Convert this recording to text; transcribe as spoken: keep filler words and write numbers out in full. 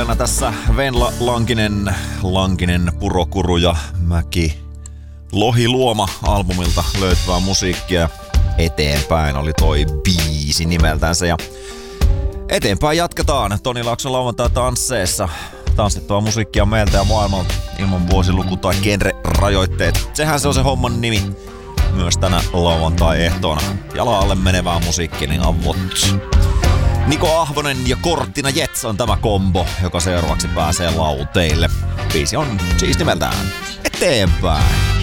kappaleena tässä Venla Lankinen, Lankinen, Purokuru ja Mäki Lohiluoma albumilta löytyvää musiikkia. Eteenpäin oli toi biisi nimeltänsä ja eteenpäin jatketaan Toni Laakson lauantai-tansseissa. Tanssittavaa musiikkia meiltä ja maailmalta ilman vuosiluku- tai genre-rajoitteet. Sehän se on se homman nimi myös tänä lauantai-ehtoona. Jala alle menevää musiikkia, niin avot. Niko Ahvonen ja Korttina Jets on tämä kombo, joka seuraavaksi pääsee lauteille. Biisi on siis nimeltään Eteenpäin.